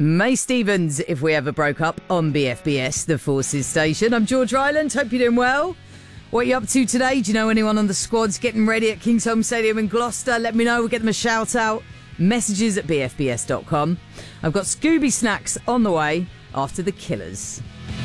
May Stevens, If We Ever Broke Up, on BFBS, the Forces station. I'm George Ryland. Hope you're doing well. What are you up to today? Do you know anyone on the squads getting ready at Kingsholm Stadium in Gloucester? Let me know. We'll get them a shout out. Messages at bfbs.com. I've got Scooby Snacks on the way after The Killers.